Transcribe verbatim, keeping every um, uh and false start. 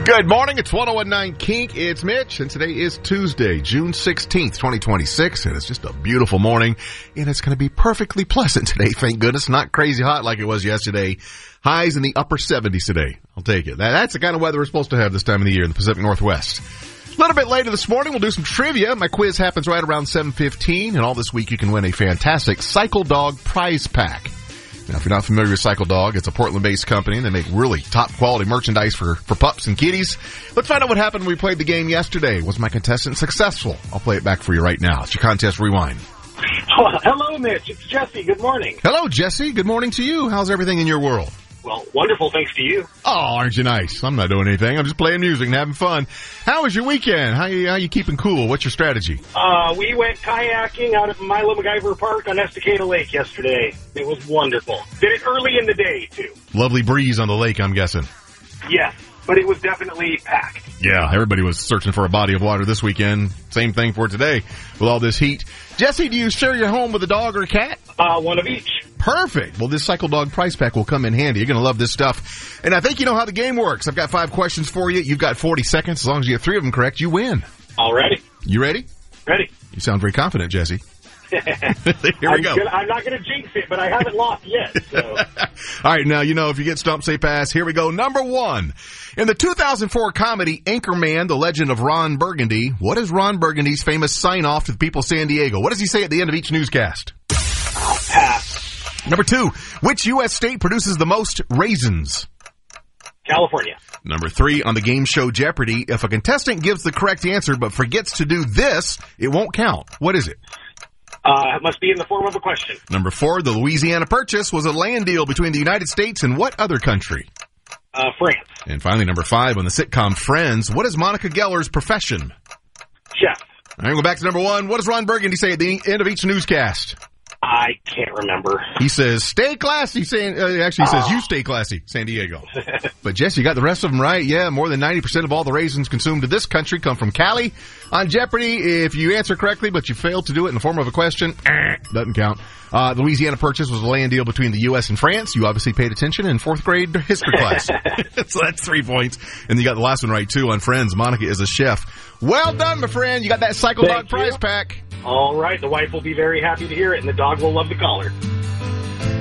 Good morning. It's one oh one point nine Kink. It's Mitch, and today is Tuesday, June sixteenth, twenty twenty-six, and it's just a beautiful morning, and it's going to be perfectly pleasant today, thank goodness. Not crazy hot like it was yesterday. Highs in the upper seventies today. I'll take it. That, that's the kind of weather we're supposed to have this time of the year in the Pacific Northwest. A little bit later this morning, we'll do some trivia. My quiz happens right around seven fifteen, and all this week you can win a fantastic Cycle Dog prize pack. Now, if you're not familiar with Cycle Dog, it's a Portland-based company, and they make really top-quality merchandise for, for pups and kitties. Let's find out what happened when we played the game yesterday. Was my contestant successful? I'll play it back for you right now. It's your contest rewind. Oh, hello, Mitch. It's Jesse. Good morning. Hello, Jesse. Good morning to you. How's everything in your world? Well, wonderful, thanks to you. Oh, aren't you nice? I'm not doing anything. I'm just playing music and having fun. How was your weekend? How you, how you keeping cool? What's your strategy? Uh, we went kayaking out at Milo MacGyver Park on Estacada Lake yesterday. It was wonderful. Did it early in the day, too. Lovely breeze on the lake, I'm guessing. Yes, but it was definitely packed. Yeah, everybody was searching for a body of water this weekend. Same thing for today with all this heat. Jesse, do you share your home with a dog or a cat? Uh, one of each. Perfect. Well, this Cycle Dog prize pack will come in handy. You're going to love this stuff. And I think you know how the game works. I've got five questions for you. You've got forty seconds. As long as you get three of them correct, you win. All righty. You ready? Ready. You sound very confident, Jesse. Here we I'm go. Gonna, I'm not going to jinx it, but I haven't lost yet. So. All right, now, you know, if you get stumped, say pass. Here we go. Number one. In the two thousand four comedy Anchorman, The Legend of Ron Burgundy, what is Ron Burgundy's famous sign-off to the people of San Diego? What does he say at the end of each newscast? Pass. Number two. Which U S state produces the most raisins? California. Number three, on the game show Jeopardy, if a contestant gives the correct answer but forgets to do this, it won't count. What is it? Uh, it must be in the form of a question. Number four, the Louisiana Purchase was a land deal between the United States and what other country? Uh, France. And finally, number five, on the sitcom Friends, what is Monica Geller's profession? Chef. All right, go back to number one. What does Ron Burgundy say at the end of each newscast? I can't remember. He says, stay classy, San, uh, actually he says, you stay classy, San Diego. But Jesse, you got the rest of them right. Yeah, more than ninety percent of all the raisins consumed in this country come from Cali. On Jeopardy, if you answer correctly, but you fail to do it in the form of a question, doesn't count. Uh, the Louisiana Purchase was a land deal between the U S and France. You obviously paid attention in fourth grade history class. So that's three points. And you got the last one right, too, on Friends. Monica is a chef. Well done, my friend. You got that Cycle Dog prize pack. All right. The wife will be very happy to hear it, and the dog will love the collar.